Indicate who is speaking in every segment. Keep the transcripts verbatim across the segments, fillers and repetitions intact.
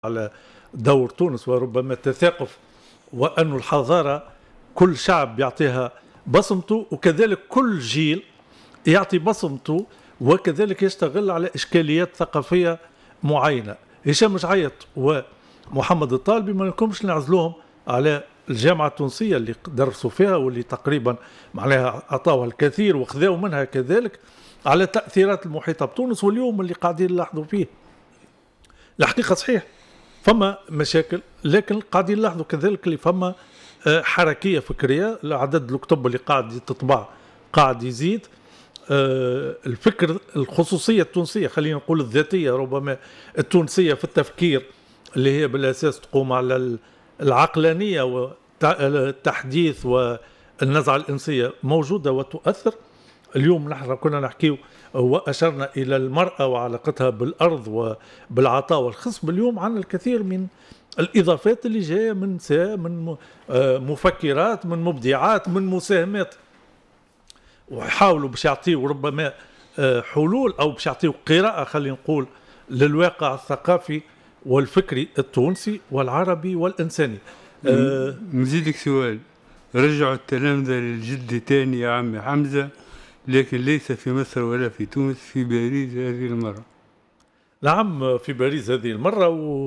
Speaker 1: على دور تونس وربما التثاقف، وأن الحضارة كل شعب يعطيها بصمته، وكذلك كل جيل يعطي بصمته، وكذلك يشتغل على إشكاليات ثقافية معينة. هشام جعيط ومحمد الطالبي ما نكونش نعزلوهم على الجامعة التونسية اللي درسوا فيها، واللي تقريبا معناها أعطاوها الكثير وخذوا منها كذلك على التأثيرات المحيطة بتونس. واليوم اللي قاعدين نلاحظوا فيه الحقيقة صحيح فما مشاكل، لكن قاعدين نلاحظوا كذلك اللي فما حركية فكرية، عدد الكتب اللي قاعد تطبع قاعد يزيد، الفكر الخصوصية التونسية، خلينا نقول الذاتية ربما التونسية في التفكير اللي هي بالأساس تقوم على العقلانية والتحديث والنزعة الإنسية موجودة وتؤثر. اليوم نحن كنا نحكيه وأشرنا إلى المرأة وعلاقتها بالأرض وبالعطاء والخصب، اليوم عن الكثير من الإضافات اللي جاية من من مفكرات، من مبدعات، من مساهمات، ويحاولوا باش يعطيوا ربما حلول أو باش يعطيوا قراءة خلينا نقول للواقع الثقافي والفكري التونسي والعربي والإنساني.
Speaker 2: أه نزيدك سؤال، رجعوا التلامذة للجد تاني يا عمي حمزة، لكن ليس في مصر ولا في تونس، في باريس هذه المرة.
Speaker 1: نعم في باريس هذه المرة،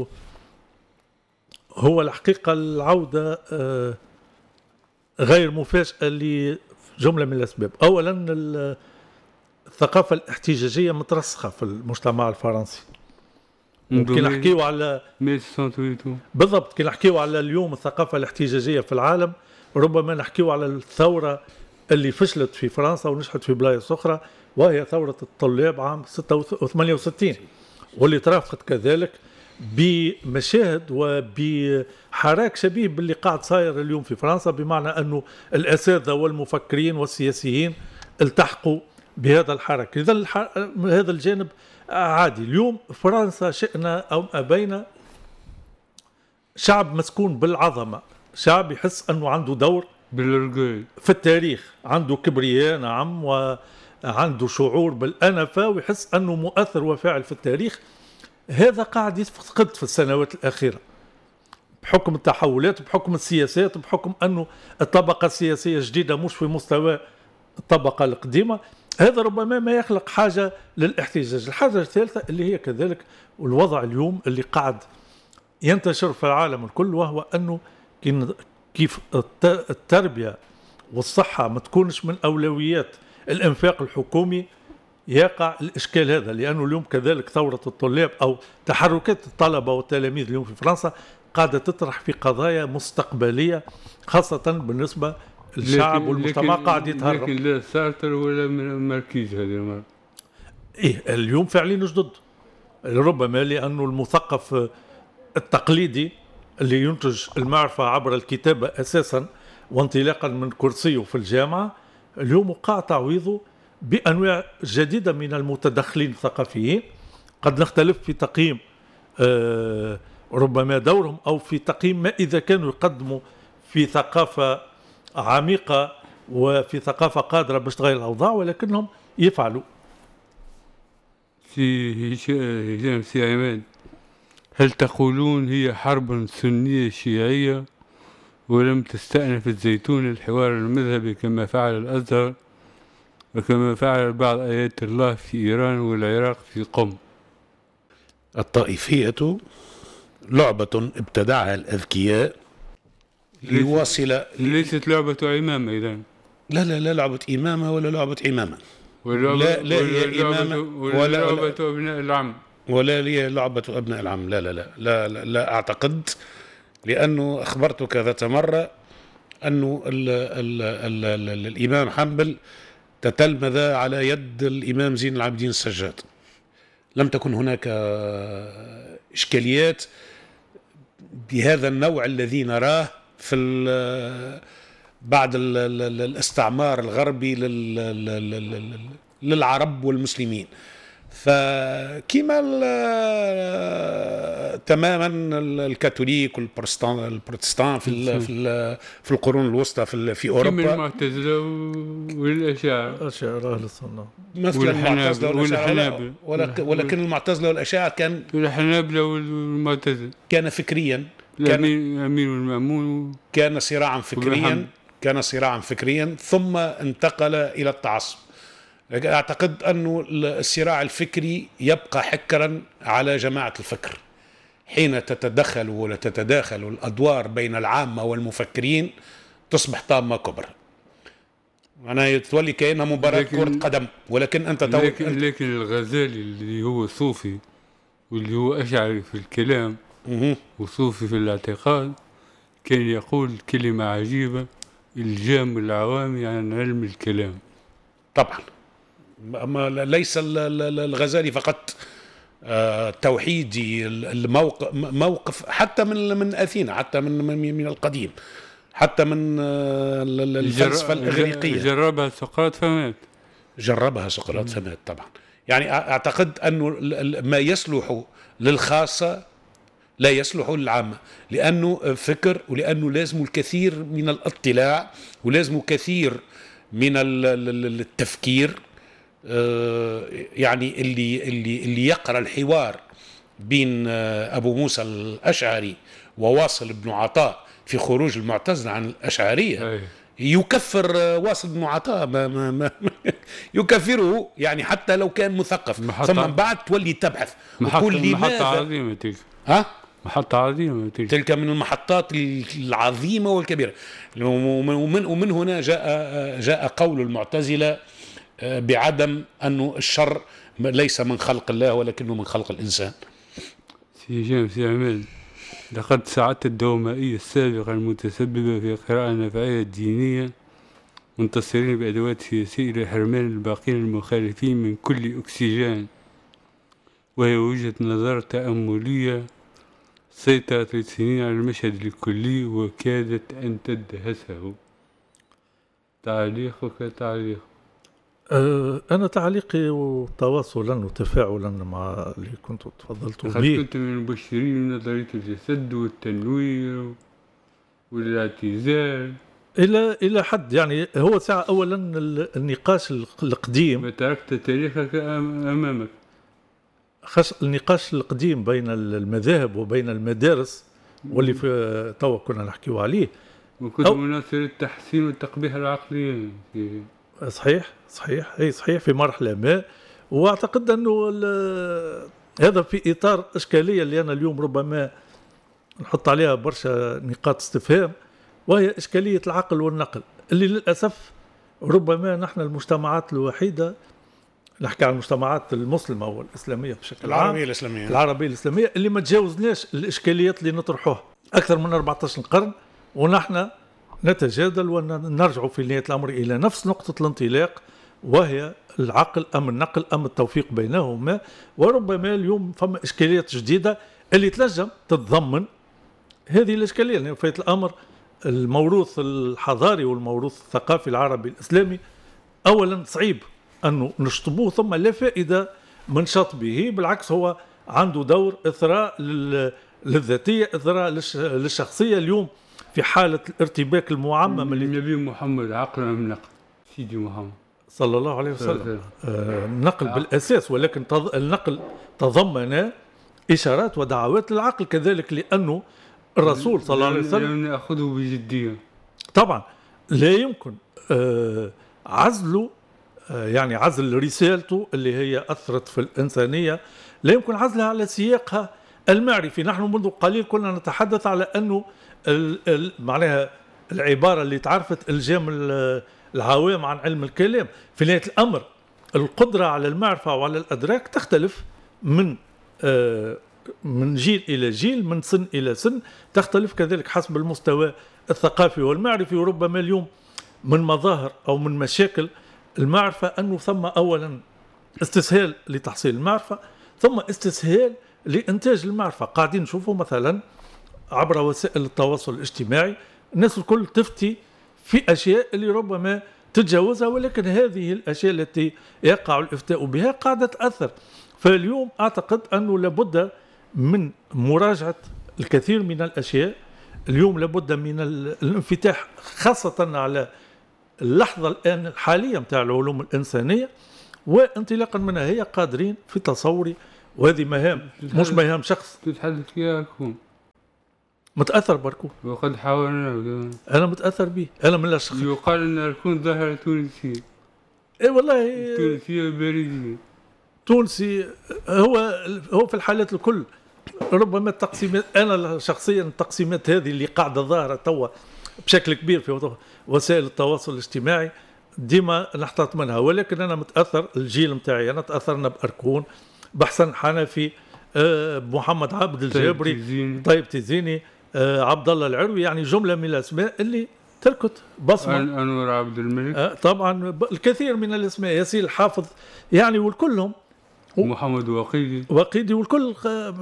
Speaker 1: وهو الحقيقة العودة غير مفاجئة لجملة من الأسباب. أولا الثقافة الاحتجاجية مترسخة في المجتمع الفرنسي، كي نحكيو على بالضبط كي نحكيو على اليوم الثقافة الاحتجاجية في العالم، ربما نحكيو على الثورة اللي فشلت في فرنسا ونجحت في بلايص أخرى، وهي ثورة الطلاب عام ثمانية وستين، واللي ترافقت كذلك بمشاهد وبحراك شبيه باللي قاعد صاير اليوم في فرنسا، بمعنى أنه الأساتذة والمفكرين والسياسيين التحقوا بهذا الحراك. إذا هذا الجانب عادي. اليوم فرنسا شئنا أو أبينا شعب مسكون بالعظمة، شعب يحس أنه عنده دور في التاريخ، عنده كبرياء نعم، وعنده شعور بالأنفة، ويحس أنه مؤثر وفاعل في التاريخ. هذا قاعد يفقد في السنوات الأخيرة بحكم التحولات، بحكم السياسات، بحكم أنه الطبقة السياسية الجديدة مش في مستوى الطبقة القديمة. هذا ربما ما يخلق حاجة للاحتجاج. الحاجة الثالثة اللي هي كذلك الوضع اليوم اللي قاعد ينتشر في العالم الكل، وهو أنه كيف التربية والصحة ما تكونش من أولويات الإنفاق الحكومي، يقع الإشكال هذا. لأنه اليوم كذلك ثورة الطلاب أو تحركات الطلبة والتلاميذ اليوم في فرنسا قاعدة تطرح في قضايا مستقبلية، خاصة بالنسبة للشعب والمجتمع قاعد يتهرب.
Speaker 2: لكن لا سارتر ولا ماركيز هذه المرة.
Speaker 1: إيه اليوم فاعلين جدد، ربما لأنه المثقف التقليدي اللي ينتج المعرفة عبر الكتابة أساسا وانطلاقا من كرسيه في الجامعة، اليوم وقع تعويضه بأنواع جديدة من المتدخلين الثقافيين. قد نختلف في تقييم آه ربما دورهم، أو في تقييم ما إذا كانوا يقدموا في ثقافة عميقة وفي ثقافة قادرة باش تغير الأوضاع، ولكنهم يفعلوا.
Speaker 2: سي هشام سي عماد، هل تقولون هي حرب سنية شيعية ولم تستأنف الزيتون الحوار المذهبي كما فعل الأزهر وكما فعل بعض آيات الله في إيران والعراق في قم؟
Speaker 3: الطائفية لعبة ابتدعها الأذكياء ليواصل.
Speaker 2: ليست لعبة عمامة إذن؟
Speaker 3: لا لا لا لعبة إمامة ولا لعبة عمامة،
Speaker 2: لا لا هي إمامة ولا لعبة أبناء العم،
Speaker 3: ولا هي لعبة أبناء العم. لا لا لا لا لا, لا أعتقد، لأنه أخبرتك ذات مرة أنه ال ال ال ال ال الإمام حنبل تتلمذ على يد الإمام زين العابدين السجاد. لم تكن هناك إشكاليات بهذا النوع الذي نراه في بعد ال ال الاستعمار الغربي للعرب والمسلمين. فكما تماما الكاثوليك والبروتستان البروتستان في ال في ال في القرون الوسطى في في اوروبا،
Speaker 2: كما المعتزله والاشاعره
Speaker 1: الاشاعره اهل السنه
Speaker 3: مثلا المعتزله والاشاعره، ولكن المعتزله والاشاعره كان
Speaker 2: والحنابله والمعتزله
Speaker 3: كان فكريا
Speaker 2: الامين والمامون
Speaker 3: كان صراعا فكريا كان صراعا فكريا ثم انتقل الى التعصب. أعتقد أن الصراع الفكري يبقى حكرا على جماعة الفكر حين تتدخل ولا تتداخل الأدوار بين العامة والمفكرين تصبح طامة كبرى. أنا تولي كأنها مباراة كرة قدم، ولكن أنت
Speaker 2: تقول لكن, لكن الغزالي اللي هو صوفي واللي هو أشعري في الكلام وصوفي في الاعتقاد كان يقول كلمة عجيبة: الجام العوام عن علم الكلام.
Speaker 3: طبعا ما ليس الغزالي فقط توحيدي الموقف موقف حتى من من اثينا، حتى من من القديم، حتى من الفلسفه الاغريقيه.
Speaker 2: جربها سقراط فمات.
Speaker 3: جربها سقراط فمات طبعا. يعني اعتقد انه ما يصلح للخاصه لا يصلح للعامه، لانه فكر ولانه لازم الكثير من الاطلاع ولازم كثير من التفكير. يعني اللي اللي اللي يقرأ الحوار بين أبو موسى الأشعري وواصل بن عطاء في خروج المعتزلة عن الأشعرية يكفر واصل بن عطاء، ما ما ما يكفره يعني حتى لو كان مثقف. ثم بعد تولي تبحث وتقول لماذا.
Speaker 2: محطة عظيمة تلك.
Speaker 3: ها؟
Speaker 2: محطة عظيمة تلك.
Speaker 3: تلك من المحطات العظيمة والكبيرة. ومن ومن هنا جاء جاء قول المعتزلة بعدم أنه الشر ليس من خلق الله ولكنه من خلق الإنسان.
Speaker 2: سي جيمس سي عماد، لقد سعدت الدومائية السابقة المتسببة في قراءة نفعية دينية منتصرين بأدوات سياسية إلى حرمان الباقين المخالفين من كل أكسجين، وهي وجهة نظر تأملية سيطرت لسنين على المشهد الكلي وكادت أن تدهسه. تعليقك تعليق.
Speaker 1: أنا تعليقي تواصلا وتفاعلا مع اللي كنت تفضلت به.
Speaker 2: كنت من المبشرين بنظرية الجسد والتنوير والاعتزال
Speaker 1: إلى إلى حد يعني. هو ساعة أولا النقاش القديم،
Speaker 2: تركت تاريخك أمامك.
Speaker 1: خاص النقاش القديم بين المذاهب وبين المدارس واللي في توا كنا نحكيو عليه،
Speaker 2: وكنت مناصر التحسين والتقبيح العقلي.
Speaker 1: صحيح صحيح اي صحيح في مرحله ما. واعتقد انه هذا في اطار اشكاليه اللي انا اليوم ربما نحط عليها برشا نقاط استفهام، وهي اشكاليه العقل والنقل اللي للاسف ربما نحن المجتمعات الوحيده، نحكي عن المجتمعات المسلمه والاسلاميه بشكل عام،
Speaker 3: العربيه الاسلاميه
Speaker 1: العربيه الاسلاميه اللي ما تجاوزناش الاشكاليات اللي نطرحوها اكثر من أربعة عشر قرن، ونحن نتجادل ونرجع في نهاية الأمر إلى نفس نقطة الانطلاق، وهي العقل أم النقل أم التوفيق بينهما. وربما اليوم فما إشكاليات جديدة اللي تلزم تتضمن هذه الإشكالية، لأن في الأمر الموروث الحضاري والموروث الثقافي العربي الإسلامي أولا صعيب أنه نشطبوه، ثم لا فائدة من شطبه، بالعكس هو عنده دور إثراء للذاتية، إثراء للشخصية. اليوم في حالة الارتباك المعمم اللي
Speaker 2: النبي محمد عقلا من نقل سيدي محمد
Speaker 1: صلى الله عليه وسلم آه النقل آه. بالأساس، ولكن تض... النقل تضمن إشارات ودعوات للعقل كذلك، لأنه الرسول صلى الله عليه وسلم
Speaker 2: نأخذه بجدية
Speaker 1: طبعا. لا يمكن آه عزله، آه يعني عزل رسالته اللي هي أثرت في الإنسانية، لا يمكن عزلها على سياقها المعرفي. نحن منذ قليل كنا نتحدث على أنه معناها العبارة اللي تعرفت الجام العوام عن علم الكلام. في نهاية الأمر القدرة على المعرفة وعلى الأدراك تختلف من من جيل إلى جيل، من سن إلى سن، تختلف كذلك حسب المستوى الثقافي والمعرفي. وربما اليوم من مظاهر أو من مشاكل المعرفة أنه ثم أولا استسهال لتحصيل المعرفة، ثم استسهال لإنتاج المعرفة. قاعدين نشوفوا مثلا عبر وسائل التواصل الاجتماعي الناس الكل تفتي في أشياء اللي ربما تتجاوزها، ولكن هذه الأشياء التي يقع الإفتاء بها قاعدة تأثر فاليوم أعتقد أنه لابد من مراجعة الكثير من الأشياء. اليوم لابد من الانفتاح خاصة على اللحظة الآن الحالية متاع العلوم الإنسانية، وانطلاقا منها هي قادرين في تصوري، وهذه مهام مش مهام شخص
Speaker 2: تتحدث فيها كون
Speaker 1: متأثر بركون،
Speaker 2: وقد حاولنا.
Speaker 1: أنا متأثر به، أنا من الأشخاص.
Speaker 2: يقال أن الكون ظاهرة تونسية.
Speaker 1: إيه والله
Speaker 2: تونسية بريدية.
Speaker 1: تونسي هو هو في الحالات الكل. ربما التقسيمات، أنا شخصيا التقسيمات هذه اللي قاعدة ظاهرة توا بشكل كبير في وسائل التواصل الاجتماعي ديما نحتاط منها، ولكن أنا متأثر الجيل متاعي، أنا تأثرنا بأركون، بحسن حنفي، محمد عبد الجابري، طيب تيزيني، عبد الله العروي، يعني جملة من الأسماء اللي تركت بصمة.
Speaker 2: أنور عبد الملك،
Speaker 1: طبعا الكثير من الأسماء، ياسين الحافظ، يعني والكلهم،
Speaker 2: محمد وقيدي
Speaker 1: وقيدي والكل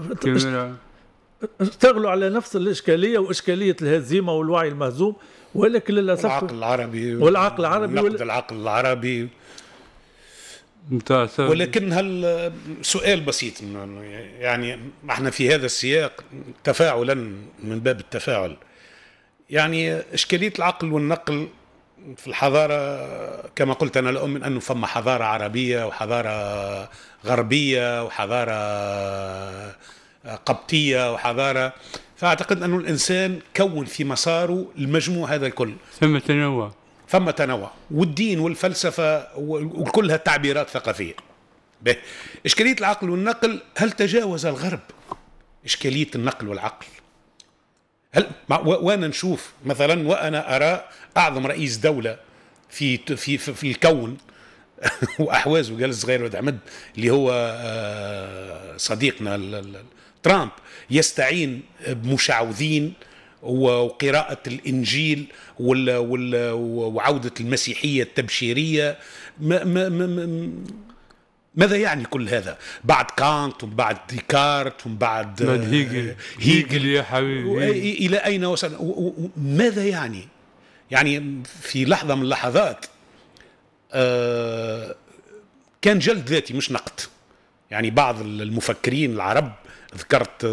Speaker 1: اشتغلوا على نفس الإشكالية وإشكالية الهزيمة والوعي المهزوم، ولكن للأسف
Speaker 3: العقل العربي
Speaker 1: والعقل العربي
Speaker 3: نقد وال... العقل العربي.
Speaker 2: متأثر.
Speaker 3: ولكن هل سؤال بسيط، يعني احنا في هذا السياق تفاعلا من باب التفاعل، يعني إشكالية العقل والنقل في الحضارة كما قلت أنا لا أؤمن أنه فما حضارة عربية وحضارة غربية وحضارة قبطية وحضارة، فأعتقد أن الإنسان كون في مساره المجموع هذا الكل.
Speaker 2: ثم تنوع،
Speaker 3: ثم تنوع، والدين والفلسفة وكلها تعبيرات ثقافية. به إشكالية العقل والنقل، هل تجاوز الغرب إشكالية النقل والعقل؟ هل وأنا نشوف مثلا، وأنا أرى أعظم رئيس دولة في في في, في الكون وأحوازه جالس صغير ود عمد اللي هو صديقنا ترامب، يستعين بمشعوذين وقراءة الإنجيل وعودة المسيحية التبشيرية. ما ما ما ماذا يعني كل هذا بعد كانت وبعد ديكارت وبعد
Speaker 2: هيجل هيجل يا حبيبي،
Speaker 3: إلى أين وصل؟ ماذا يعني؟ يعني في لحظة من اللحظات كان جلد ذاتي مش نقد. يعني بعض المفكرين العرب ذكرت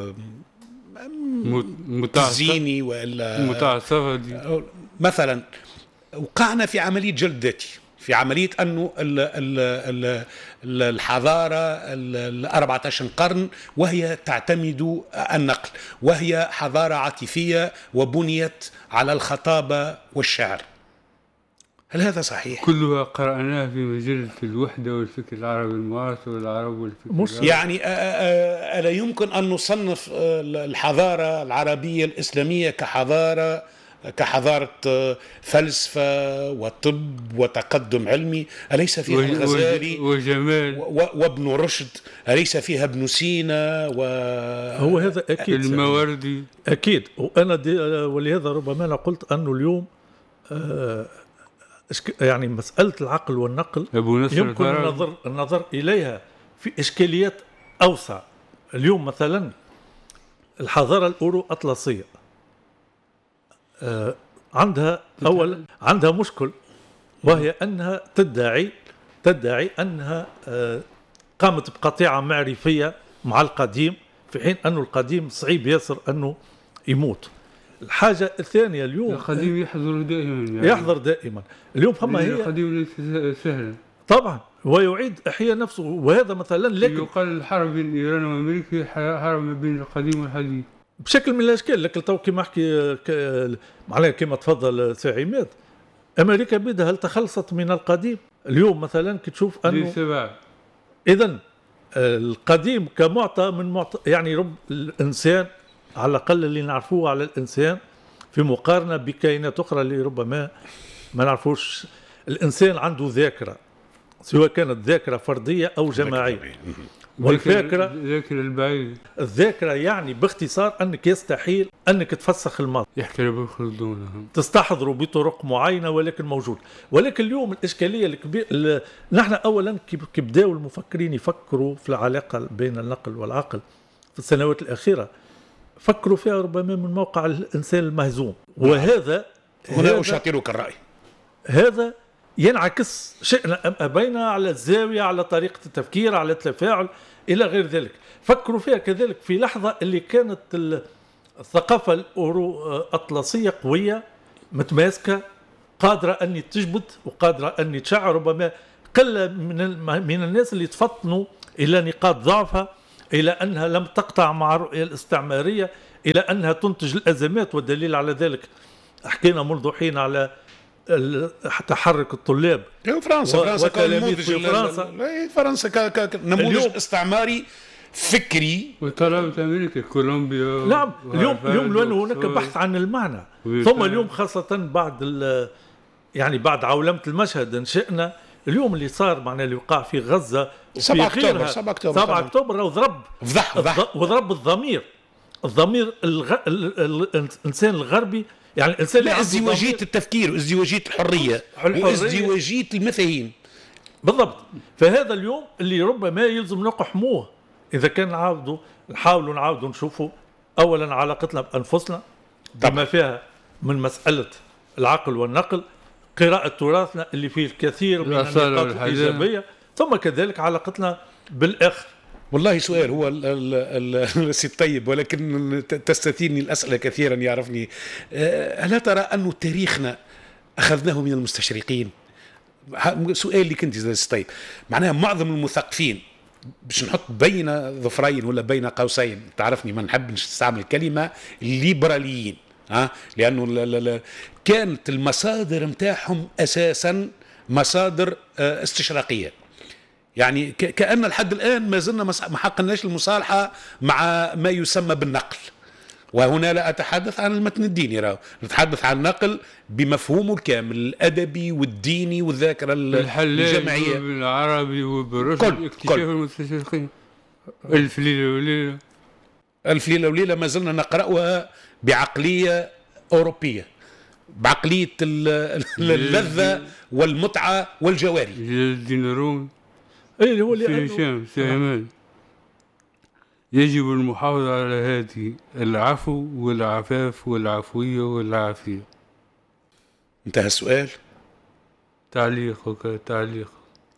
Speaker 3: تزيني ولا
Speaker 2: متعصبة دي
Speaker 3: مثلا، وقعنا في عملية جلد ذاتي، في عملية أنه ال ال ال الحضارة الأربعة عشر قرن وهي تعتمد النقل، وهي حضارة عاطفية وبنيت على الخطابة والشعر. هل هذا صحيح؟
Speaker 2: كلها قرأناها في مجلة الوحدة والفكر العربي المعاصر والعرب والفكر العربي.
Speaker 3: يعني ألا يمكن أن نصنف الحضارة العربية الإسلامية كحضارة كحضارة فلسفة وطب وتقدم علمي؟ أليس فيها الغزالي
Speaker 2: وجمال
Speaker 3: وابن رشد؟ أليس فيها ابن سينا و...
Speaker 1: هو هذا أكيد
Speaker 2: المواردي
Speaker 1: أكيد. وأنا ولهذا ربما أنا قلت أنه اليوم آه يعني مسألة العقل والنقل يمكن النظر, النظر إليها في إشكاليات أوسع. اليوم مثلا الحضارة الأورو أطلسية آه عندها أولا عندها مشكل، وهي أنها تدعي تدعي أنها آه قامت بقطيعة معرفية مع القديم، في حين أنه القديم صعيب ياسر أنه يموت. الحاجة الثانية اليوم
Speaker 2: القديم يحضر دائما يعني
Speaker 1: يحضر دائما اليوم فما هي
Speaker 2: القديم ليس سهلا
Speaker 1: طبعا، ويعيد إحياء نفسه، وهذا مثلا لكن
Speaker 2: يقال الحرب بين إيران وأمريكا حرب ما بين القديم والحديث
Speaker 1: بشكل من الأشكال. لكن تو كما أحكي معناها كما تفضل سي عماد، أمريكا بدها هل تخلصت من القديم؟ اليوم مثلا كي تشوف أنه إذن القديم كمعطى من معطى، يعني رب الإنسان على الأقل اللي نعرفوه على الإنسان في مقارنة بكائنات أخرى اللي ربما ما نعرفوش. الإنسان عنده ذاكرة، سواء كانت ذاكرة فردية أو جماعية. والذاكرة
Speaker 2: الذاكرة البعيدة،
Speaker 1: الذاكرة يعني باختصار أنك يستحيل أنك تفسخ الماضي،
Speaker 2: يحكي ابن خلدون
Speaker 1: تستحضره بطرق معينة ولكن موجود. ولكن اليوم الإشكالية الكبيرة، نحن أولا كي بداوا المفكرين يفكروا في العلاقة بين النقل والعقل في السنوات الأخيرة، فكروا فيها ربما من موقع الإنسان المهزوم. وهذا
Speaker 3: هنا أشاطرك الرأي،
Speaker 1: هذا ينعكس شئنا أم أبينا على الزاوية، على طريقة التفكير، على التفاعل إلى غير ذلك. فكروا فيها كذلك في لحظة اللي كانت الثقافة الأطلسية قوية متماسكة، قادرة أن تجبد وقادرة أن تشعر. ربما قلة من من الناس اللي تفطنوا إلى نقاط ضعفها، إلى أنها لم تقطع مع الرؤية الاستعمارية، إلى أنها تنتج الأزمات. والدليل على ذلك حكينا منذ حين على تحرك الطلاب.
Speaker 3: فرنسا فرنسا
Speaker 1: وتلاميذ في فرنسا
Speaker 3: فرنسا كنموذج استعماري فكري.
Speaker 2: وطلبت امريكا كولومبيا.
Speaker 1: نعم اليوم اليوم لانه هناك بحث عن المعنى. ثم اليوم خاصه بعد يعني بعد عولمه المشهد انشئنا اليوم اللي صار معنا اللي وقع في غزه
Speaker 3: سبعة أكتوبر سبعة أكتوبر
Speaker 1: سبعة أكتوبر وضرب وضرب الضمير الضمير الغ... ال... ال... الانسان الغربي، يعني الانسان
Speaker 3: لا ازدواجيه التفكير وازدواجيه الحريه وازدواجيه المفاهيم
Speaker 1: بالضبط. فهذا اليوم اللي ربما يلزم نقحموه اذا كان نعاودوا نحاولوا نعاودوا نشوفوا اولا علاقتنا بانفسنا بما فيها من مساله العقل والنقل، قراءه تراثنا اللي فيه الكثير من النقاط الايجابيه، ثم كذلك علاقتنا بالاخر.
Speaker 3: والله سؤال هو السي الطيب، ولكن تستثيرني الأسئلة كثيرا يعرفني. ألا ترى أن تاريخنا أخذناه من المستشرقين؟ سؤال اللي كنت زي السي الطيب، معناها معظم المثقفين باش نحط بين ظفرين ولا بين قوسين، تعرفني ما نحب نستعمل الكلمة ليبراليين، ها، لأنه كانت المصادر متاعهم أساسا مصادر استشراقية. يعني كأن لحد الآن ما زلنا ما حقناش المصالحة مع ما يسمى بالنقل، وهنا لا أتحدث عن المتن الديني، راهو نتحدث عن النقل بمفهومه الكامل الأدبي والديني والذاكرة الجماعية
Speaker 2: بالعربي وبالرشد اكتشاف المستشرقين. ألف ليلة وليلة
Speaker 3: ألف ليلة وليلة ما زلنا نقرأها بعقلية أوروبية، بعقلية اللذة والمتعة والجواري.
Speaker 2: جلال الدين الرومي
Speaker 1: اي هو
Speaker 2: اللي هشام سي يجب المحافظة على هذه العفو والعفاف والعفوية والعافية.
Speaker 3: انتهى السؤال.
Speaker 2: تعليقك تعليق.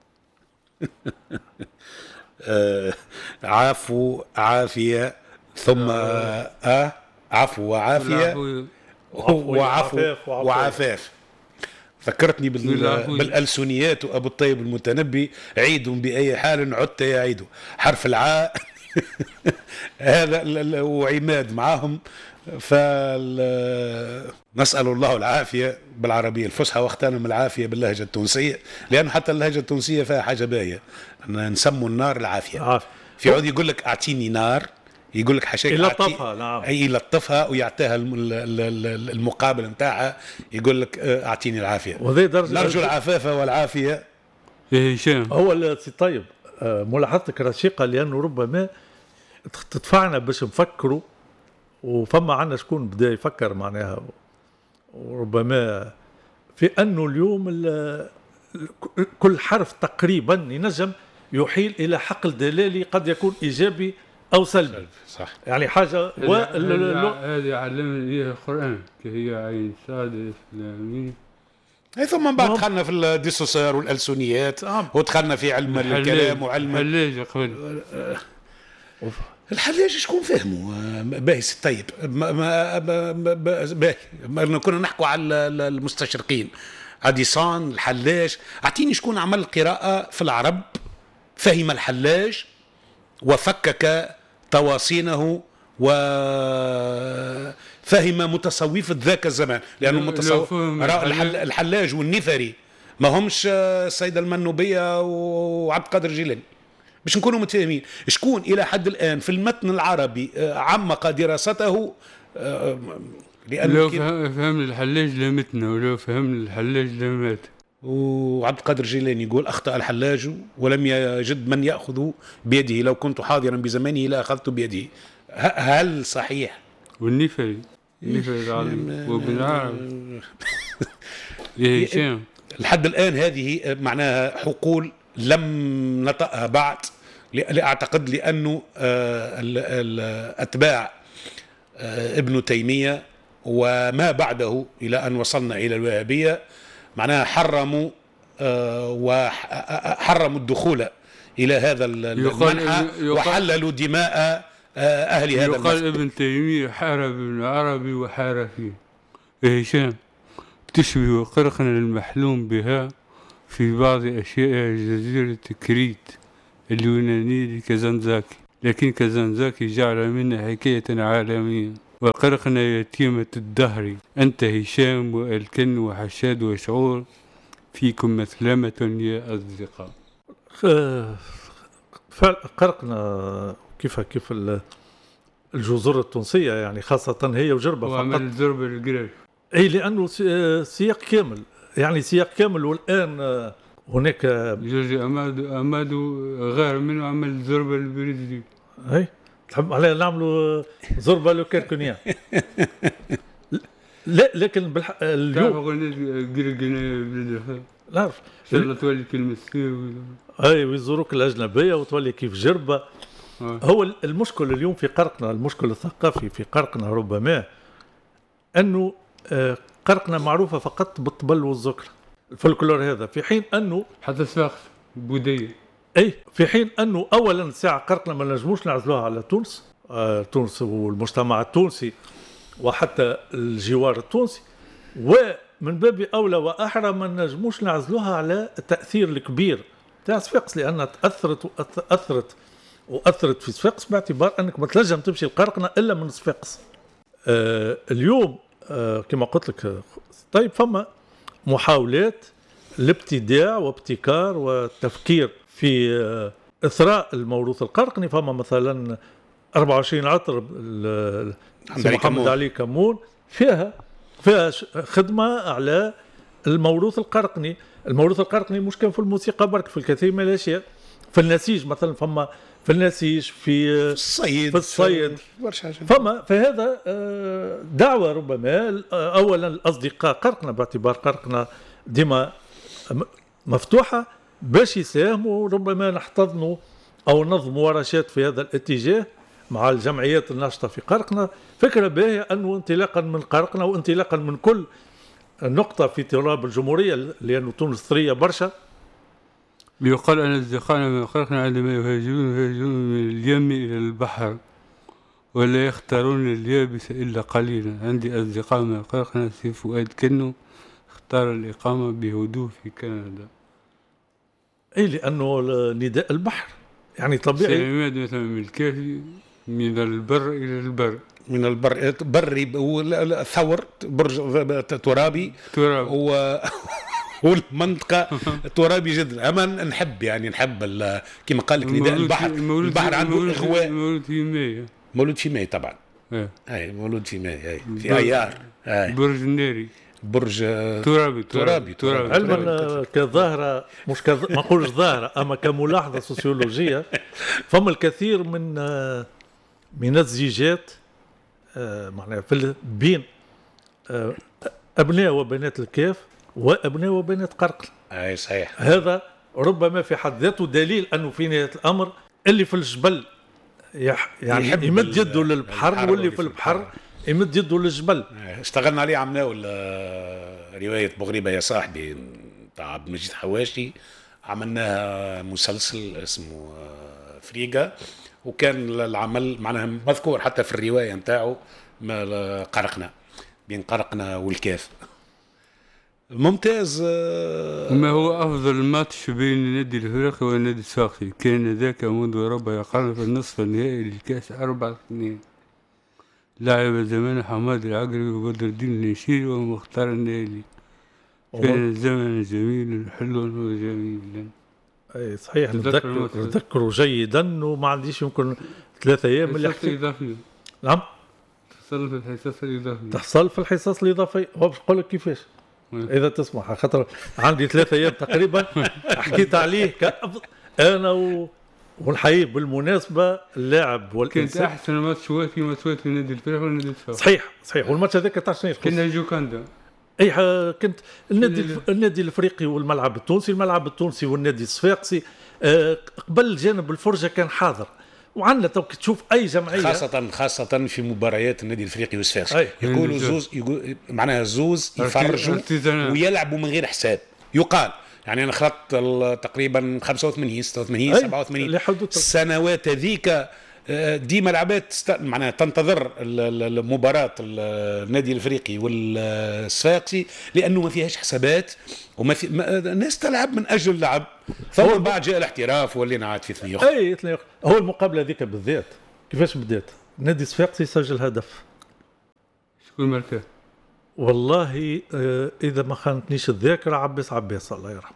Speaker 3: آه عفو عافية ثم آه عفو وعافية وعفو وعفاف. ذكرتني بالألسنيات وأبو الطيب المتنبي، عيد بأي حال عدت يا عيد، حرف العاء هذا وعماد معاهم. فنسأل الله العافية بالعربية الفصحى، واغتنم العافية باللهجة التونسية، لأن حتى اللهجة التونسية فيها حاجة باهية، نسموا النار العافية. في عود يقول لك أعطيني نار، يقول لك حشاك
Speaker 1: يلطفها. نعم
Speaker 3: اي يلطفها ويعطيها المقابل نتاعها، يقول لك اعطيني العافيه. نرجو العفاف والعافيه.
Speaker 2: يا هشام
Speaker 1: هو السي طيب ملاحظتك رشيقه، لانه ربما تدفعنا باش نفكروا، وفما عنا شكون بدا يفكر معناها، وربما في انه اليوم كل حرف تقريبا ينجم يحيل الى حقل دلالي قد يكون ايجابي أو سلبي.
Speaker 3: صح.
Speaker 1: يعني حاجة
Speaker 2: هذه علمنا إياها القرآن كهي عين سادة إسلامي.
Speaker 3: ثم من بعد دخلنا في الديسوسير والألسنيات، ودخلنا في علم الكلام وعلم
Speaker 2: الحلاج. قبل
Speaker 3: الحلاج شكون فهمه باهي طيب، باهي كنا نحكوا على المستشرقين أديسون الحلاج. أعطيني شكون عمل قراءة في العرب فهم الحلاج وفكك تواصينه وفهم متصوفة ذاك الزمان، لأنه متصوف الحلاج والنفري ما همش السيدة المنوبية وعبد القادر الجيلاني، باش نكونوا متفاهمين. شكون إلى حد الآن في المتن العربي عمق دراسته،
Speaker 2: لأن لو فهم الحلاج لمتنا، ولو فهم الحلاج لمات.
Speaker 3: وعبد القادر الجيلاني يقول أخطأ الحلاج ولم يجد من يأخذ بيده، لو كنت حاضرا بزمانه لا أخذت بيده. هل صحيح؟
Speaker 2: والنفري النفري العظيم وابن عرب يا هشام.
Speaker 3: لحد الآن هذه معناها حقول لم نطأها بعد، لأعتقد لأنه الأتباع ابن تيمية وما بعده إلى أن وصلنا إلى الوهابية معناها حرموا آه وحرموا الدخول إلى هذا المنحى وحللوا دماء أهل هذا المسجد.
Speaker 2: يقال ابن تيمية حارب ابن عربي وحار فيه. هشام تشبه قرقنا المحلوم بها في بعض أشياء جزيرة كريت اليونانية لكازانزاكي، لكن كازانزاكي جعل منها حكاية عالمية. وقرقنا يتيمة الدهر أنت هشام والكن وحشاد وشعور فيكم مسلمة يا أصدقاء.
Speaker 1: قرقنا كيف كيف الجزر التونسية يعني خاصة هي وجربة فقط.
Speaker 2: وعمل الزربة للقراش.
Speaker 1: أي لأنه سياق كامل يعني سياق كامل. والآن هناك
Speaker 2: جورجي أمادو أمادو غير منه عمل الزربة للبريزي.
Speaker 1: أي تحب علينا نعملوا زربة لوكيركونيا. لا لكن بالح... اليوم
Speaker 2: تعرف أغنية قرقنا بلاد
Speaker 1: لا أعرف
Speaker 2: إن شاء الله تولي كلمة سير.
Speaker 1: أي ويزوروك الأجنبية وتولي كيف جربة. آه. هو المشكل اليوم في قرقنا، المشكل الثقافي في قرقنا ربما أنه قرقنا معروفة فقط بالطبل والذكر الفولكلور هذا، في حين أنه
Speaker 2: حتى صفاقس بودية.
Speaker 1: أي في حين أنه أولا ساعة قرقنا ما نجموش نعزلوها على تونس. آه تونس والمجتمع التونسي وحتى الجوار التونسي، ومن باب أولى وأحرى ما نجموش نعزلوها على التأثير الكبير تاع صفاقس، لأنها تأثرت وأثرت وأثرت في صفاقس باعتبار أنك ما تنجم تمشي القرقنة إلا من صفاقس. آه اليوم آه كما قلت لك طيب فما محاولات الابتداع وابتكار والتفكير في آه إثراء الموروث القرقني. فما مثلا أربعة وعشرين عطر محمد علي كمون فيها فيها خدمة على الموروث القرقني. الموروث القرقني مش كان في الموسيقى برك، في الكثير من الأشياء، في النسيج مثلا، فما في النسيج في
Speaker 3: الصيد
Speaker 1: في الصيد فما فهذا دعوة ربما أولا الأصدقاء قرقنا باعتبار قرقنا ديما مفتوحة باش يساهموا، ربما نحتضنوا أو نظموا ورشات في هذا الاتجاه مع الجمعيات الناشطة في قرقنا. فكرة باهية أنه انطلاقا من قرقنا وانطلاقا من كل نقطة في تراب الجمهورية، لأنه تونس ثرية برشا.
Speaker 2: يقال أن أصدقائنا من قرقنا عندما يهاجرون يهاجرون من اليم إلى البحر ولا يختارون اليابس إلا قليلا. عندي أصدقاء من قرقنا سي فؤاد كنو اختار الإقامة بهدوء في كندا.
Speaker 1: أي لأنه نداء البحر يعني طبيعي.
Speaker 2: سلامات مثلا من الكافي من البر إلى البر،
Speaker 3: من البر بري والثور برج ترابي
Speaker 2: تراب
Speaker 3: و والمنطقة ترابي جدا. أما نحب يعني نحب كما قال لك نداء البحر. البحر عنده إغواء.
Speaker 2: مولود في ماي
Speaker 3: مولود في ماي طبعا.
Speaker 2: ايه.
Speaker 3: أي مولود في ماي أي في أيار.
Speaker 2: برج الناري
Speaker 3: برج
Speaker 2: ترابي
Speaker 3: ترابي
Speaker 1: ترابي علما كظاهرة مش كظ... ما نقولش ظاهرة أما كملاحظة سوسيولوجية. فما الكثير من من الزيجات معناها في بين أبناء وبنات الكاف وأبناء وبنات قرقل.
Speaker 3: أي صحيح.
Speaker 1: هذا ربما في حد ذاته دليل أنه في نهاية الأمر اللي في الجبل يح... يعني يمد يده للبحر، واللي في البحر يمد يده للجبل.
Speaker 3: اشتغلنا عليه عمناه رواية بغريبة يا صاحبي تاع عبد المجيد حواشي، عملناها مسلسل اسمه فريقة، وكان العمل معناها مذكور حتى في الرواية نتاعو قرقنا بين قرقنا والكاف. ممتاز.
Speaker 2: ما هو أفضل ماتش بين النادي الفريقي والنادي الصاقي؟ كان ذاك منذ ربع قرن في النصف النهائي للكاس أربعة اثنين. لعب زمان حماد العقربي وبدر الدين النشيري ومختار النيلي. كان زمن جميل حلو وجميل.
Speaker 1: اي صحيح نتذكر نتذكره جيدا، وما عنديش يمكن ثلاثة ايام اللي حكيت. نعم
Speaker 2: تحصل في الحصص الإضافية.
Speaker 1: تحصل في الحصص الإضافية. هو باش نقول لك كيفاش إذا تسمح، خاطر عندي ثلاثة أيام تقريبا حكيت عليه كأفضل أنا و... ونحيي بالمناسبة اللاعب
Speaker 2: والإنسان. كانت أحسن ماتش وافي ماتشات النادي الفريق والنادي الصاقي.
Speaker 1: صحيح صحيح. والماتش هذاك تاع شنو
Speaker 2: كنا جوكاندا.
Speaker 1: أي كنت النادي الف... النادي الأفريقي والملعب التونسي، الملعب التونسي والنادي الصفاقسي. أه قبل جانب الفرجة كان حاضر، وعندنا توك تشوف اي جمعيه
Speaker 3: خاصه خاصه في مباريات النادي الافريقي والصفاقسي يقولوا زوز يقول معناها زوز يفرجوا ويلعبوا من غير حساب. يقال يعني انا خلطت تقريبا خمسة وثمانين ستة وثمانين
Speaker 1: أي،
Speaker 3: سبعة وثمانين
Speaker 1: لحدود
Speaker 3: السنوات هذيك. آه، ديما لعبات است... معناها تنتظر ال- ال- المباراة ال- النادي الافريقي والصفاقسي لانه ما فيهاش حسابات وما في ما... الناس تلعب من اجل اللعب. ثم بعد جاء الاحتراف ولينا عاد في ثنيخ.
Speaker 1: اي ثنيخ. هو المقابله هذيك بالذات كيفاش بدات؟ نادي صفاقسي سجل هدف.
Speaker 2: شكون مركز؟
Speaker 1: والله آه، اذا ما خانتنيش الذاكره عباس عباس الله يرحمه.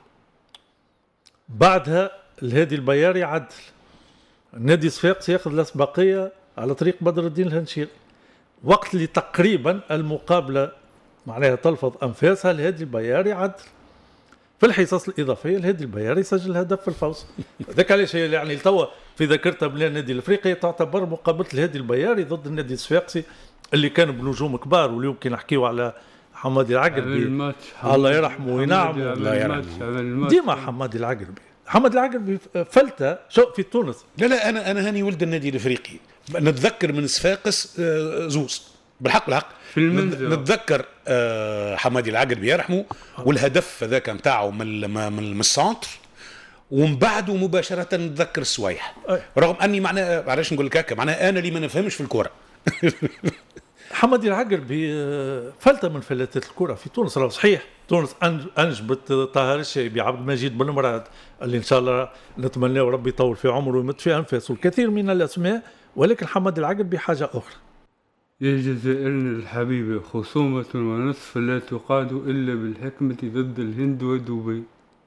Speaker 1: بعدها الهادي البياري عدل، النادي صفاقسي ياخذ الاسبقيه على طريق بدر الدين الهنشير، وقت اللي تقريبا المقابله معناها تلفظ انفاسها الهادي البياري عدل. في الحصص الاضافيه الهادي البياري سجل هدف في الفوز. ذاك علاش هي يعني توا في ذاكرتها بلا النادي الافريقي تعتبر مقابله الهادي البياري ضد النادي الصفاقسي اللي كان بنجوم كبار، واليوم كي نحكيو على حمادي العقربي الله يرحمه وينعمه.
Speaker 3: الله يرحمه.
Speaker 1: ديما حمادي العقربي، حمادي العقربي فلتة شو في تونس.
Speaker 3: لا لا انا انا هاني ولد النادي الافريقي، نتذكر من صفاقس آه، زوز بالحق بالحق
Speaker 2: في المنزل.
Speaker 3: نتذكر آه، حمادي العقربي يرحمه والهدف هذاك نتاعو من من من السونتر، ومن بعده مباشره نتذكر السوايح. رغم اني معناها علاش نقول لك هكا، معناها انا اللي ما نفهمش في الكره.
Speaker 1: حمادي العقربي آه، فلتة من فلاتات الكرة في تونس. راه صحيح تونس أنج- انجبت طاهر الشايبي، عبد المجيد بن مراد اللي ان شاء الله نتمنى ربي يطول في عمره ويمد في انفاسه، الكثير من الاسماء، ولكن حمادي العقربي حاجه اخرى.
Speaker 2: يا جزائرنا الحبيبة خصومة ونصف لا تقاد إلا بالحكمة ضد الهند ودبي.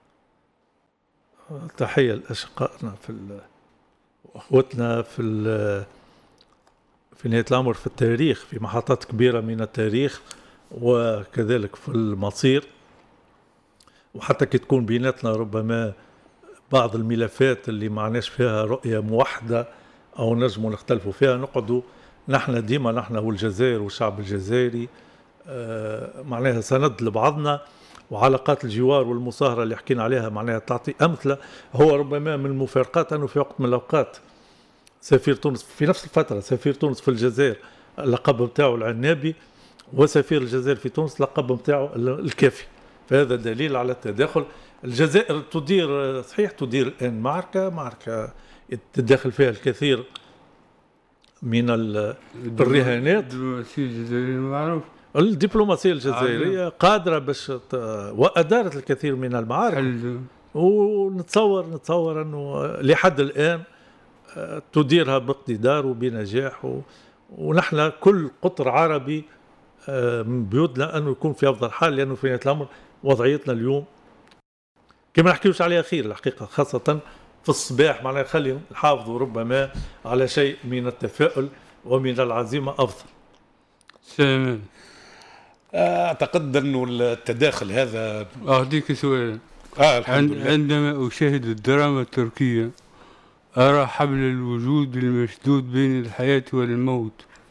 Speaker 1: تحيه لاشقائنا في ال- واخوتنا في ال- في نهايه الامر في التاريخ، في محطات كبيره من التاريخ وكذلك في المصير. وحتى كي تكون بيناتنا ربما بعض الملفات اللي معناش فيها رؤية موحدة أو نجم نختلفوا فيها، نقعدوا نحن ديما نحن والجزائر والشعب الجزائري آه، معناها سند لبعضنا. وعلاقات الجوار والمصاهرة اللي حكينا عليها معناها تعطي أمثلة. هو ربما من المفارقات أنه في وقت من الأوقات سفير تونس في نفس الفترة، سفير تونس في الجزائر اللقب متاعه العنابي، وسفير الجزائر في تونس لقب متاعه الكافي. فهذا دليل على التداخل. الجزائر تدير صحيح تدير الآن معركة معركة تتداخل فيها الكثير من ال- الرهانات.
Speaker 2: الدبلوماسية الجزائرية معروف.
Speaker 1: الدبلوماسية الجزائرية قادرة باش ت- وأدارت الكثير من المعارك.
Speaker 2: حل
Speaker 1: ونتصور نتصور أنه لحد الآن آه، تديرها باقتدار وبنجاح و... ونحن كل قطر عربي آه، من بيوتنا أنه يكون في أفضل حال، لأنه في نهاية الأمر وضعيتنا اليوم كما نحكيوش عليها خير الحقيقة، خاصة في الصباح معناها خلي نحافظوا ربما على شيء من التفاؤل ومن العزيمة أفضل.
Speaker 2: سلام.
Speaker 3: اعتقد انه التداخل هذا
Speaker 2: أعطيك سؤال.
Speaker 3: اه الحمد
Speaker 2: عند
Speaker 3: لله.
Speaker 2: عندما أشاهد الدراما التركية أرى حبل الوجود المشدود بين الحياة والموت،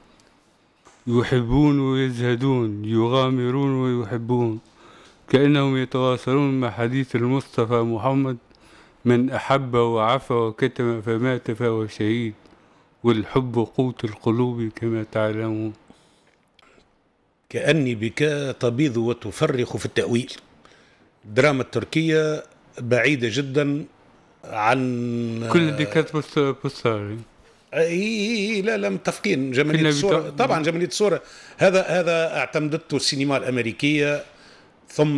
Speaker 2: يحبون ويزهدون، يغامرون ويحبون، كأنهم يتواصلون مع حديث المصطفى محمد: من أحب وعفى وكتم فمات فهو شهيد، والحب قوت القلوب كما تعلمون.
Speaker 3: كأني بك تبيض وتفرخ في التأويل. الدراما التركية بعيدة جدا عن
Speaker 2: كل دي كانت بصاري.
Speaker 3: اي لا لا متفقين. جمالية
Speaker 2: كنا
Speaker 3: الصورة
Speaker 2: بتو-
Speaker 3: طبعا جمالية الصورة هذا هذا اعتمدته السينما الأمريكية، ثم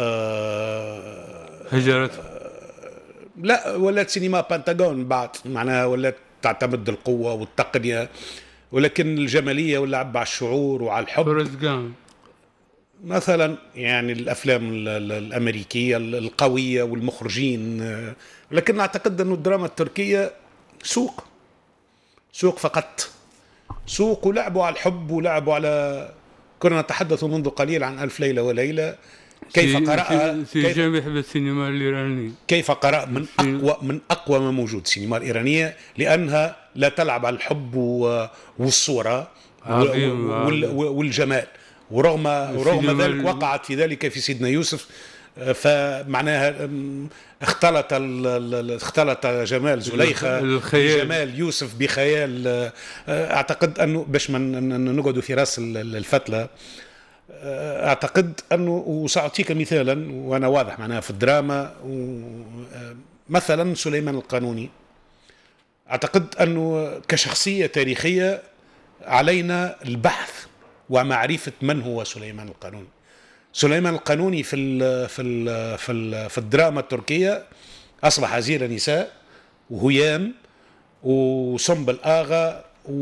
Speaker 3: آه
Speaker 2: هجرت
Speaker 3: لا ولات سينما بنتاغون بعد، معناها ولات تعتمد القوة والتقنية، ولكن الجمالية واللعب على الشعور وعلى الحب
Speaker 2: فورست جامب
Speaker 3: مثلا. يعني الافلام ال- ال- الامريكيه القويه والمخرجين آه، لكن اعتقد انه الدراما التركيه سوق سوق فقط، سوق، ولعبوا على الحب ولعبوا على. كنا نتحدث منذ قليل عن ألف ليلة وليلة، كيف قرأ
Speaker 2: في
Speaker 3: كيف,
Speaker 2: جانب يحب السينما الإيرانية.
Speaker 3: كيف قرأ من أقوى من أقوى ما موجود السينما الإيرانية، لأنها لا تلعب على الحب و- والصورة
Speaker 2: عظيم،
Speaker 3: وال-
Speaker 2: عظيم.
Speaker 3: والجمال، ورغم ورغم
Speaker 2: السينما
Speaker 3: ذلك
Speaker 2: ال-
Speaker 3: وقعت في ذلك في سيدنا يوسف. آه، فمعناها آم، اختلط ال- ال- اختلط جمال زليخة
Speaker 2: الخيال.
Speaker 3: بجمال يوسف بخيال. آه، اعتقد انه باش ما ن- ن- نقعدوا في راس ال- ال- الفتله. اعتقد انه، وساعطيك مثالا وانا واضح معناها في الدراما، مثلا سليمان القانوني. اعتقد انه كشخصيه تاريخيه علينا البحث ومعرفه من هو سليمان القانوني. سليمان القانوني في ال في ال في ال في الدراما التركيه اصبح عزير نساء وهيام وسنبل آغا،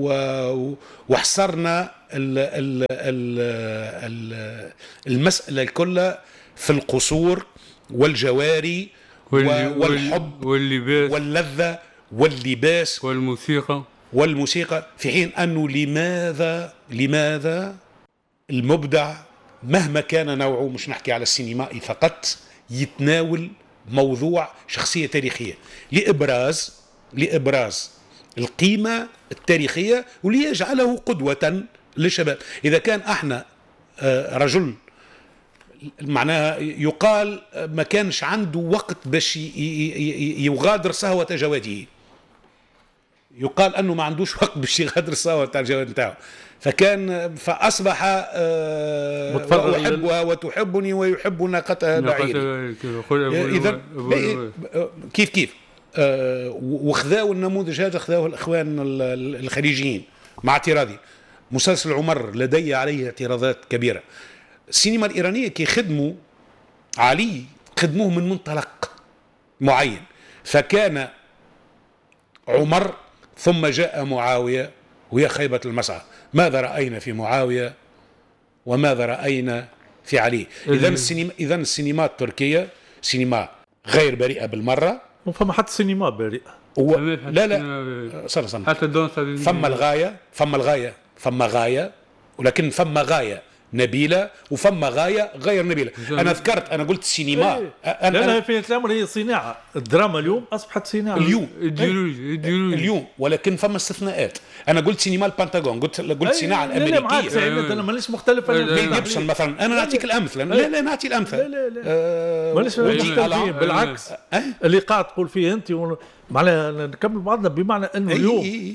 Speaker 3: وحصرنا المسألة كلها في القصور والجواري والحب
Speaker 2: واللباس
Speaker 3: واللذة واللباس
Speaker 2: والموسيقى
Speaker 3: والموسيقى في حين أنه لماذا لماذا المبدع مهما كان نوعه، مش نحكي على السينمائي فقط، يتناول موضوع شخصية تاريخية لإبراز لإبراز القيمة التاريخية وليجعله قدوة للشباب. إذا كان احنا رجل معناها يقال ما كانش عنده وقت باش يغادر صهوة جواده، يقال أنه ما عندوش وقت باش يغادر صهوة الجواد نتاعه، فكان فأصبح أحبها وتحبني ويحب ناقتها بعيري. إذا كيف كيف وخذاوا النموذج هذا، خذاوه الإخوان الخليجيين مع اعتراضي. مسلسل عمر لدي عليه اعتراضات كبيرة. السينما الإيرانية كي خدموا علي خدموه من منطلق معين، فكان عمر ثم جاء معاوية وهي خيبة المسعى. ماذا رأينا في معاوية وماذا رأينا في علي؟ إذن السينما إذن السينما التركية سينما غير بريئة بالمرة.
Speaker 1: فما حتى سينما بريئة
Speaker 3: و... لا لا صار صار
Speaker 2: حتى
Speaker 3: ثم الغاية ثم الغاية ثم غاية، ولكن ثم غاية نبيلة وفما غاية غير نبيلة. أنا ذكرت أنا قلت السينما
Speaker 1: إيه. أنا لأنها في الأمر هي صناعة. الدراما اليوم أصبحت صناعة
Speaker 3: اليوم
Speaker 2: إيديولوجي
Speaker 3: اليوم، ولكن فما استثناءات. أنا قلت سينما البنتاغون، قلت قلت الصناعة الأمريكية.
Speaker 1: لا معك أنا مانيش مختلف.
Speaker 3: ميل جيبسون مثلا، أنا نعطيك الأمثلة. لا لا نعطي الأمثلة.
Speaker 1: لا لا لا مانيش مختلفين، بالعكس اللي قاعد تقول فيه أنت معناها نكمل بعضنا، بمعنى أنه اليوم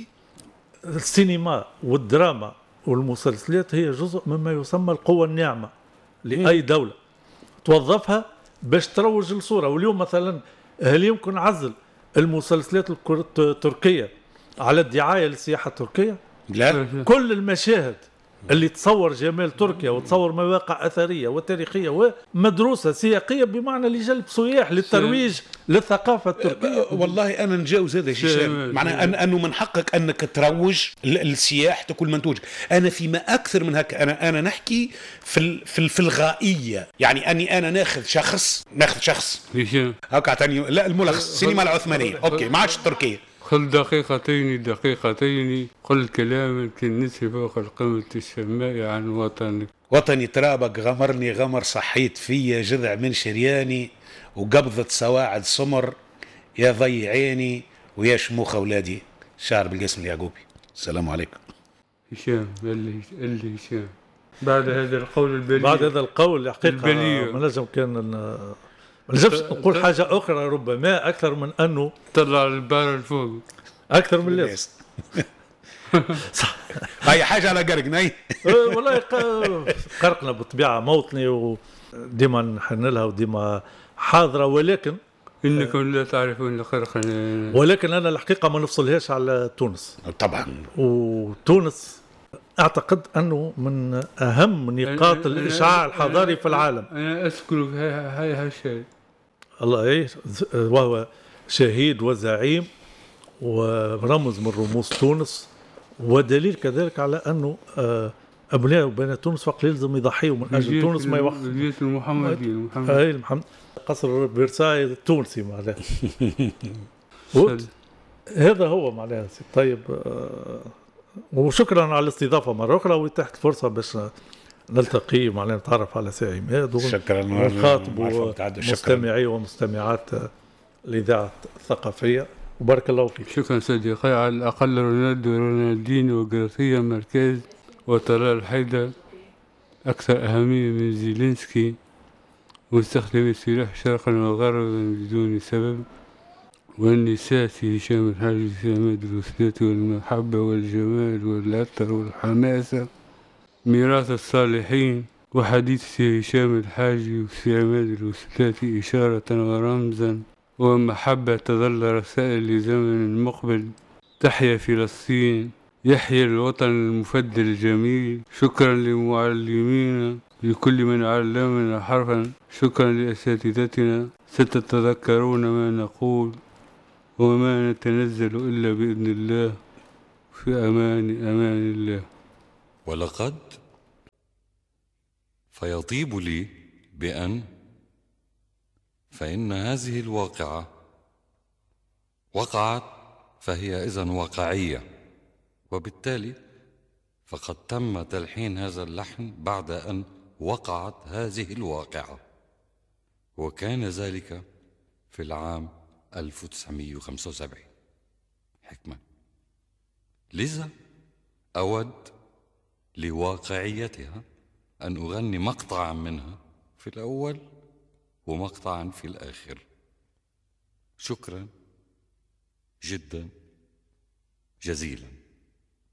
Speaker 1: السينما والدراما والمسلسلات هي جزء مما يسمى القوة الناعمة لأي دولة توظفها باش تروج لصورة. واليوم مثلا هل يمكن عزل المسلسلات التركية على الدعاية للسياحة التركية؟
Speaker 3: لا،
Speaker 1: كل المشاهد اللي تصور جمال تركيا وتصور مواقع أثرية وتاريخية ومدروسة سياقية بمعنى لجلب سياح للترويج للثقافة التركية.
Speaker 3: والله أنا نتجاوز هذا الشيء، معناه أن أنه من حقك أنك تروج السياح تكون منتوج. أنا فيما أكثر من هكا، أنا أنا نحكي في في في الغائية، يعني أني أنا ناخذ شخص ناخذ شخص هكا تاني. لا الملخص السينما العثمانية أوكي ما عادش التركية.
Speaker 2: قل دقيقتين دقيقتين قل كلاما كالنسر فوق القمة الشماء عن وطنك.
Speaker 3: وطني ترابك غمرني غمر، صحيت فيا جذع من شرياني وقبضة سواعد سمر، يا ضي عيني ويا شموخ أولادي. شعر بالقسم اليعقوبي. السلام عليكم.
Speaker 2: هشام اللي اللي هشام بعد هذا القول البليغ،
Speaker 1: بعد هذا القول حقيقة ما نجم كان ما نجمش نقول حاجة أخرى ربما أكثر من أنه
Speaker 2: طلع البار الفوق
Speaker 1: أكثر من اللازم.
Speaker 3: هاي حاجة على قرقنا.
Speaker 1: والله قرقنا بالطبيعة موطني وديما نحن لها وديما حاضرة، ولكن
Speaker 2: إنكم لا تعرفون قرقنا.
Speaker 1: ولكن أنا الحقيقة ما نفصلهاش على تونس
Speaker 3: طبعا.
Speaker 1: وتونس أعتقد أنه من أهم نقاط الإشعاع الحضاري في العالم.
Speaker 2: أنا أذكر هاي هالشيء
Speaker 1: الله إيه، وهو شهيد وزعيم ورمز من رموز تونس، ودليل كذلك على أنه أبناء وبنات تونس فقط يلزم يضحيوا من أجل تونس ما يوقف.
Speaker 2: الجيش المحمدي المحمد
Speaker 1: أي المحمد قصر فيرساي التونسي معناه. هذا هو معناه. طيب وشكرا على الاستضافة مرة أخرى، وتحت فرصة باش نلتقي معناه نتعرف على سي عماد
Speaker 3: شكرا
Speaker 1: ونخاطب مستمعي ومستمعات الإذاعة الثقافية، وبارك الله فيك.
Speaker 2: شكرا صديقي. على الأقل رونالدو رونالدينو وغارثيا ماركيز وطلال حيدر أكثر أهمية من زيلينسكي، واستخدم السلاح شرقا وغربا بدون سبب، والنساء في هشام الحاج سامد الوسطية والمحبة والجمال والعطر والحماسة، ميراث الصالحين وحديث سي هشام الحاجي وسي عماد الوسلاتي إشارة ورمزا ومحبة تظل رسائل لزمن مقبل. تحيا فلسطين، يحيى الوطن المفدى الجميل. شكرا لمعلمينا، لكل من علمنا حرفا. شكرا لأساتذتنا، ستتذكرون ما نقول وما نتنزل إلا بإذن الله. في أمان أمان الله.
Speaker 4: ولقد فيطيب لي بأن فإن هذه الواقعة وقعت، فهي إذن واقعية، وبالتالي فقد تم تلحين هذا اللحن بعد أن وقعت هذه الواقعة، وكان ذلك في العام ألف وتسعمائة وخمسة وسبعين. حكمة. لذا أود لواقعيتها أن أغني مقطعا منها في الأول ومقطعا في الآخر. شكرا جدا جزيلا.